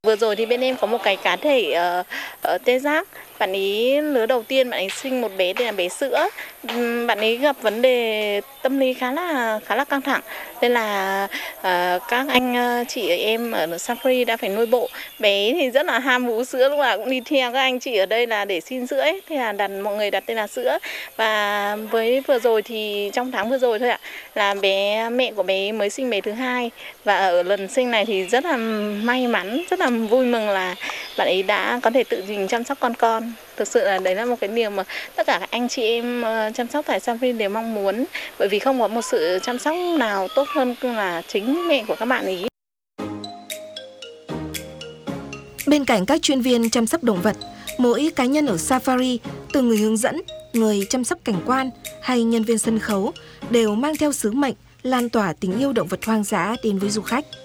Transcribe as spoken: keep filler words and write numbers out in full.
Vừa rồi thì bên em có một cái cá thể ở, ở tê giác. Bạn ý lứa đầu tiên bạn ấy sinh một bé tên là bé sữa. Ừm, Bạn ấy gặp vấn đề tâm lý khá là khá là căng thẳng. Nên là ờ, các anh ờ, chị em ở Safari đã phải nuôi bộ. Bé thì rất là ham vú sữa, lúc nào cũng đi theo các anh chị ở đây là để xin sữa ấy. Thế là đặt mọi người đặt tên là Sữa. Và với vừa rồi thì trong tháng vừa rồi thôi ạ, là bé mẹ của bé mới sinh bé thứ hai. Và ở lần sinh này thì rất là may mắn, rất là vui mừng là bạn ấy đã có thể tự mình chăm sóc con con. Thực sự là đấy là một cái điều mà tất cả các anh chị em ờ, chăm sóc tại Safari đều mong muốn, bởi vì không có một sự chăm sóc nào tốt hơn là chính mẹ của các bạn ấy. Bên cạnh các chuyên viên chăm sóc động vật, mỗi cá nhân ở Safari, từ người hướng dẫn, người chăm sóc cảnh quan hay nhân viên sân khấu đều mang theo sứ mệnh lan tỏa tình yêu động vật hoang dã đến với du khách.